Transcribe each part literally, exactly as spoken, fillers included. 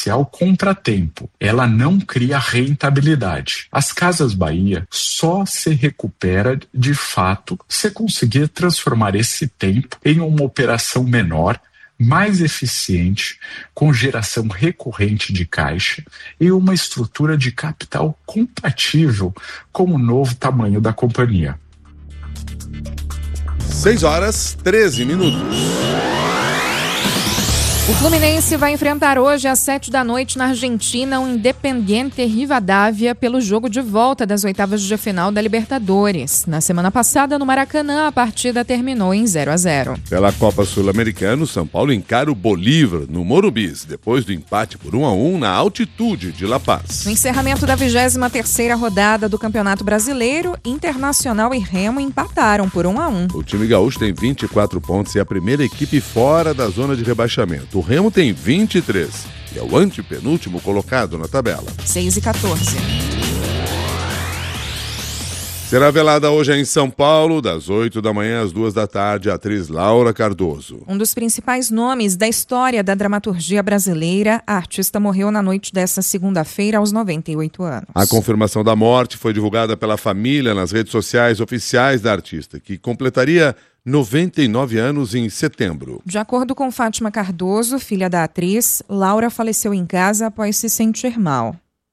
potencial contratempo. Ela não cria rentabilidade. As Casas Bahia só se recupera de fato se conseguir transformar esse tempo em uma operação menor, mais eficiente, com geração recorrente de caixa e uma estrutura de capital compatível com o novo tamanho da companhia. seis horas, treze minutos. O Fluminense vai enfrentar hoje às sete da noite na Argentina o Independiente Rivadavia pelo jogo de volta das oitavas de final da Libertadores. Na semana passada, no Maracanã, a partida terminou em zero a zero. Pela Copa Sul-Americana, o São Paulo encara o Bolívar no Morumbi, depois do empate por um a um na altitude de La Paz. No encerramento da vigésima terceira rodada do Campeonato Brasileiro, Internacional e Remo empataram por um a um. O time gaúcho tem vinte e quatro pontos e é a primeira equipe fora da zona de rebaixamento. O Remo tem vinte e três e é o antepenúltimo colocado na tabela. seis e quatorze. Será velada hoje em São Paulo, das oito da manhã às duas da tarde, a atriz Laura Cardoso. Um dos principais nomes da história da dramaturgia brasileira, a artista morreu na noite desta segunda-feira aos noventa e oito anos. A confirmação da morte foi divulgada pela família nas redes sociais oficiais da artista, que completaria noventa e nove anos em setembro. De acordo com Fátima Cardoso, filha da atriz, Laura faleceu em casa após se sentir mal.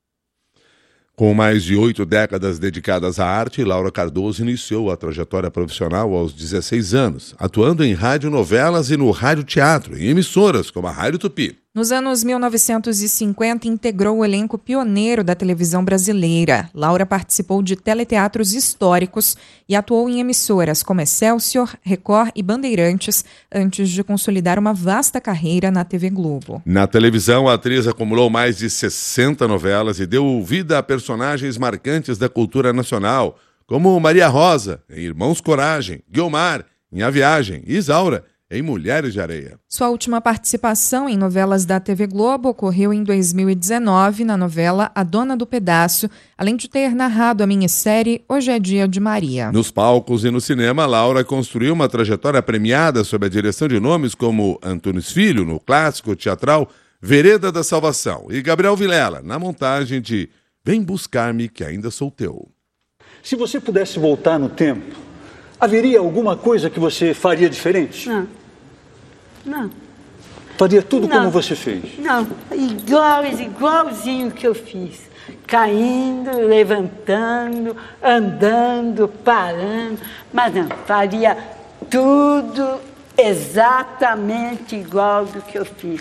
Com mais de oito décadas dedicadas à arte, Laura Cardoso iniciou a trajetória profissional aos dezesseis anos, atuando em radionovelas e no radioteatro, em emissoras como a Rádio Tupi. Nos anos mil novecentos e cinquenta, integrou o elenco pioneiro da televisão brasileira. Laura participou de teleteatros históricos e atuou em emissoras como Excelsior, Record e Bandeirantes, antes de consolidar uma vasta carreira na T V Globo. Na televisão, a atriz acumulou mais de sessenta novelas e deu vida a personagens marcantes da cultura nacional, como Maria Rosa, em Irmãos Coragem, Guiomar, em A Viagem e Isaura, em Mulheres de Areia. Sua última participação em novelas da T V Globo ocorreu em dois mil e dezenove, na novela A Dona do Pedaço, além de ter narrado a minissérie Hoje é Dia de Maria. Nos palcos e no cinema, Laura construiu uma trajetória premiada sob a direção de nomes como Antunes Filho, no clássico teatral Vereda da Salvação, e Gabriel Vilela, na montagem de Vem Buscar-me, que ainda sou teu. Se você pudesse voltar no tempo, haveria alguma coisa que você faria diferente? Não. Não. Faria tudo Não. como você fez? Não. Igual, igualzinho que eu fiz. Caindo, levantando, andando, parando. Mas não, faria tudo exatamente igual do que eu fiz.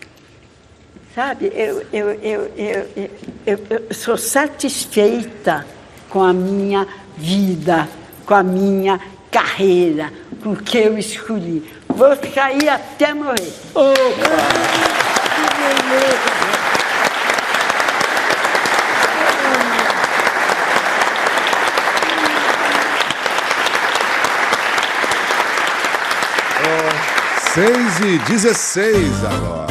Sabe, eu, eu, eu, eu, eu, eu, eu sou satisfeita com a minha vida, com a minha carreira, com o que eu escolhi. Vou sair até morrer. Opa! Que beleza! seis e dezesseis agora.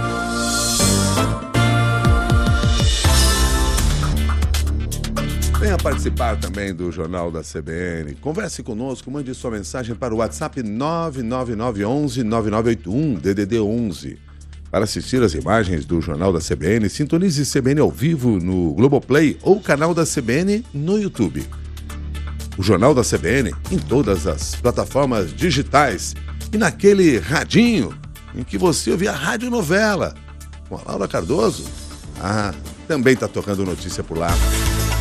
Venha participar também do Jornal da C B N. Converse conosco, mande sua mensagem para o WhatsApp nove nove nove um um nove nove oito um, D D D onze. Para assistir as imagens do Jornal da C B N, sintonize C B N ao vivo no Globoplay ou canal da C B N no YouTube. O Jornal da C B N em todas as plataformas digitais e naquele radinho em que você ouvia a radionovela com a Laura Cardoso. Ah, também está tocando notícia por lá.